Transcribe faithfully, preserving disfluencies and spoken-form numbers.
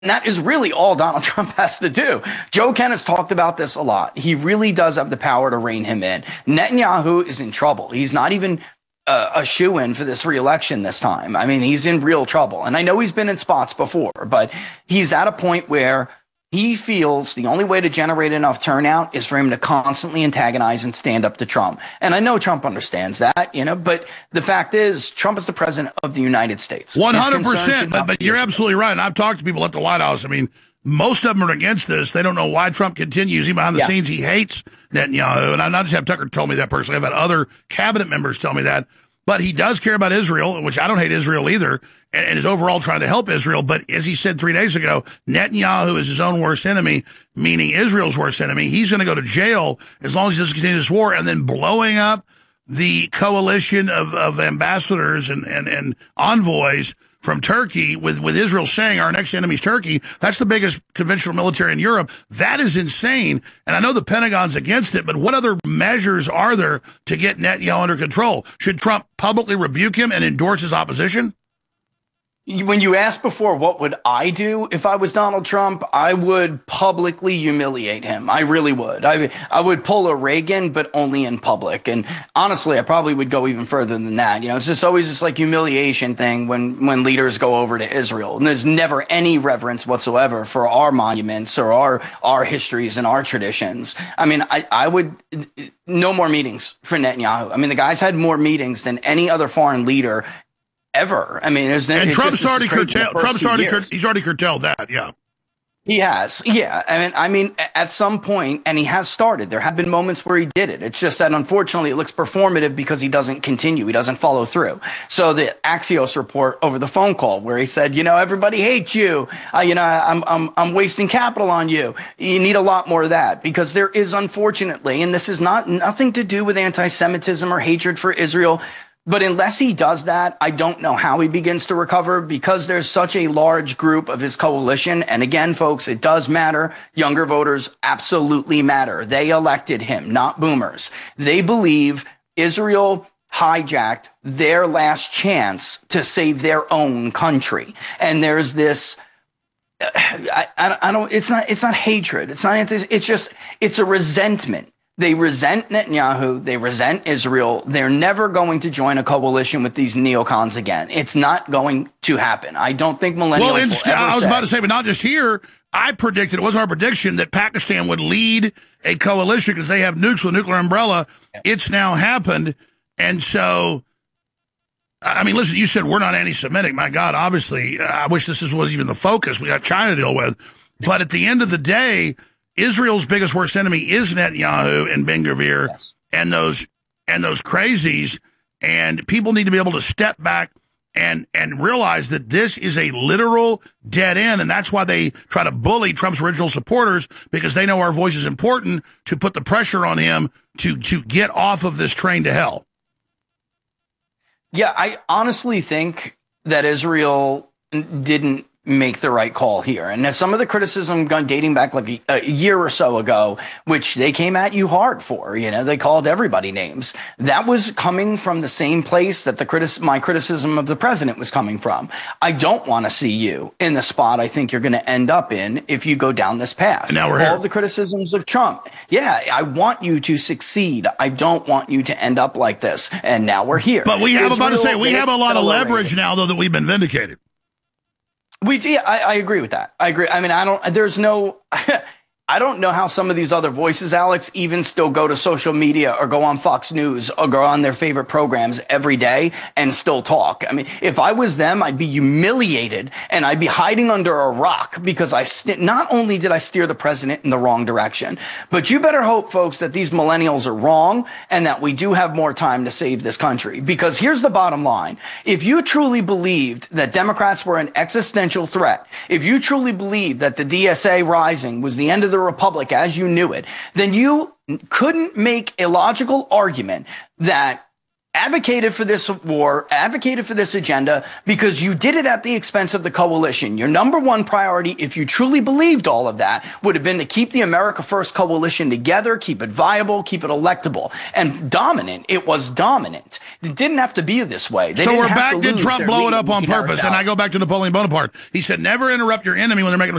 that is really all Donald Trump has to do. Joe Ken has talked about this a lot. He really does have the power to rein him in. Netanyahu is in trouble. He's not even uh, a shoo-in for this reelection this time. I mean, he's in real trouble. And I know he's been in spots before, but he's at a point where he feels the only way to generate enough turnout is for him to constantly antagonize and stand up to Trump. And I know Trump understands that, you know, but the fact is Trump is the president of the United States. one hundred percent. But, but you're absolutely right. And I've talked to people at the White House. I mean, most of them are against this. They don't know why Trump continues. Even behind the yeah. scenes, he hates Netanyahu. And I not just have Tucker told me that personally. I've had other cabinet members tell me that. But he does care about Israel, which I don't hate Israel either, and, and is overall trying to help Israel. But as he said three days ago, Netanyahu is his own worst enemy, meaning Israel's worst enemy. He's going to go to jail as long as he doesn't continue this war, and then blowing up the coalition of, of ambassadors and, and, and envoys from Turkey, with, with Israel saying our next enemy is Turkey. That's the biggest conventional military in Europe. That is insane. And I know the Pentagon's against it, but what other measures are there to get Netanyahu under control? Should Trump publicly rebuke him and endorse his opposition? When you asked before, what would I do if I was Donald Trump? I would publicly humiliate him. I really would. I, I would pull a Reagan, but only in public. And honestly, I probably would go even further than that. You know, it's just always this like humiliation thing when, when leaders go over to Israel. And there's never any reverence whatsoever for our monuments or our, our histories and our traditions. I mean, I, I would, no more meetings for Netanyahu. I mean, the guy's had more meetings than any other foreign leader ever. I mean, there's and Trump's already curtailed. Trump's already cur- he's already curtailed that. Yeah, he has. Yeah, I mean, I mean, at some point, and he has started. There have been moments where he did it. It's just that unfortunately, it looks performative because he doesn't continue. He doesn't follow through. So the Axios report over the phone call where he said, you know, everybody hates you. Uh, you know, I'm I'm I'm wasting capital on you. You need a lot more of that because there is, unfortunately, and this is not nothing to do with anti-Semitism or hatred for Israel. But unless he does that, I don't know how he begins to recover because there's such a large group of his coalition. And again, folks, it does matter. Younger voters absolutely matter. They elected him, not boomers. They believe Israel hijacked their last chance to save their own country. And there's this, I, I, I don't, it's not, it's not hatred. It's not, it's just, it's a resentment. They resent Netanyahu. They resent Israel. They're never going to join a coalition with these neocons again. It's not going to happen. I don't think millennials well, will inst- ever I was say, about to say, but not just here. I predicted, it was our prediction, that Pakistan would lead a coalition because they have nukes with a nuclear umbrella. Yeah. It's now happened. And so, I mean, listen, you said we're not anti-Semitic. My God, obviously, I wish this was even the focus. We got China to deal with. But at the end of the day, Israel's biggest worst enemy is Netanyahu and Ben Gvir yes. and those and those crazies, and people need to be able to step back and and realize that this is a literal dead end, and that's why they try to bully Trump's original supporters, because they know our voice is important to put the pressure on him to to get off of this train to hell. Yeah, I honestly think that Israel didn't make the right call here. And some of the criticism gone dating back like a, a year or so ago, which they came at you hard for, you know, they called everybody names. That was coming from the same place that the critic, my criticism of the president was coming from. I don't want to see you in the spot I think you're going to end up in if you go down this path. And now we're All here. of the criticisms of Trump. Yeah, I want you to succeed. I don't want you to end up like this. And now we're here. But we have Israel, about to say, we have a lot of leverage accelerated. now, though, that we've been vindicated. We do. Yeah, I, I agree with that. I agree. I mean, I don't, there's no, I don't know how some of these other voices, Alex, even still go to social media or go on Fox News or go on their favorite programs every day and still talk. I mean, if I was them, I'd be humiliated and I'd be hiding under a rock because I st- not only did I steer the president in the wrong direction, but you better hope, folks, that these millennials are wrong and that we do have more time to save this country. Because here's the bottom line. If you truly believed that Democrats were an existential threat, if you truly believed that the D S A rising was the end of the republic as you knew it, then you couldn't make a logical argument that advocated for this war, advocated for this agenda, because you did it at the expense of the coalition. Your number one priority, if you truly believed all of that, would have been to keep the America First coalition together, keep it viable, keep it electable, and dominant. It was dominant. It didn't have to be this way. They so didn't we're have back. to Did lose Trump their blow it lead. up on We can narrow it purpose? And down. I go back to Napoleon Bonaparte. He said, never interrupt your enemy when they're making a